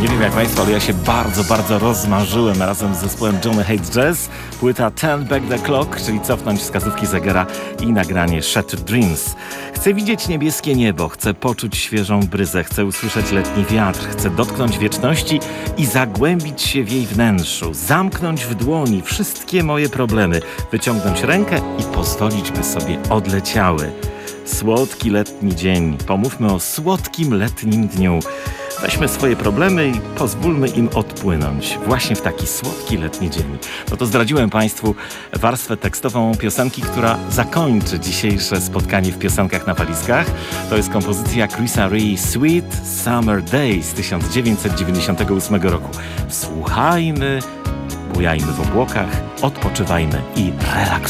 Nie wiem jak Państwo, ale ja się bardzo rozmarzyłem razem z zespołem Johnny Hates Jazz. Płyta Turn Back the Clock, czyli cofnąć wskazówki zegara i nagranie Shattered Dreams. Chcę widzieć niebieskie niebo, chcę poczuć świeżą bryzę, chcę usłyszeć letni wiatr, chcę dotknąć wieczności i zagłębić się w jej wnętrzu, zamknąć w dłoni wszystkie moje problemy, wyciągnąć rękę i pozwolić, by sobie odleciały. Słodki letni dzień, pomówmy o słodkim letnim dniu. Weźmy swoje problemy i pozwólmy im odpłynąć właśnie w taki słodki letni dzień. No to zdradziłem Państwu warstwę tekstową piosenki, która zakończy dzisiejsze spotkanie w Piosenkach na walizkach. To jest kompozycja Chrisa Ree Sweet Summer Day z 1998 roku. Słuchajmy, bujajmy w obłokach, odpoczywajmy i relaksujmy.